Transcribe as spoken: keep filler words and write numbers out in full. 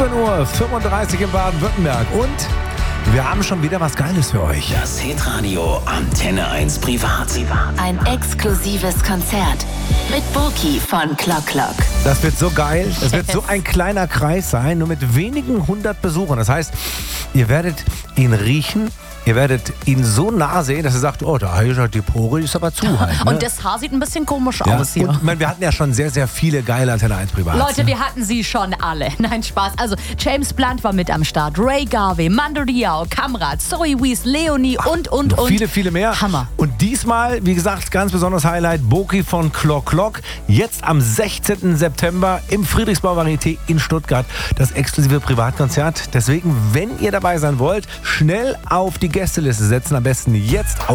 sieben Uhr fünfunddreißig in Baden-Württemberg und wir haben schon wieder was Geiles für euch. Das Hitradio Antenne eins Privat. Ein exklusives Konzert mit Burki von Clock Clock. Das wird so geil. Es wird so ein kleiner Kreis sein, nur mit wenigen hundert Besuchern. Das heißt, ihr werdet ihn riechen. Ihr werdet ihn so nah sehen, dass ihr sagt, oh, da ist die Pore, die ist aber zu halt, ne? Und das Haar sieht ein bisschen komisch ja. aus hier. Und, ich meine, wir hatten ja schon sehr, sehr viele geile Antenne eins Privats. Leute, wir hatten sie schon alle. Nein, Spaß. Also James Blunt war mit am Start, Ray Garvey, Mando Diao, Kamrat, Zoe Wees, Leonie und, und, Noch und. viele, viele mehr. Hammer. Und diesmal, wie gesagt, ganz besonderes Highlight, Burki von Clock Clock. Jetzt am sechzehnten September im Friedrichsbau Varieté in Stuttgart. Das exklusive Privatkonzert. Deswegen, wenn ihr dabei sein wollt, schnell auf die Gästeliste setzen. Am besten jetzt auf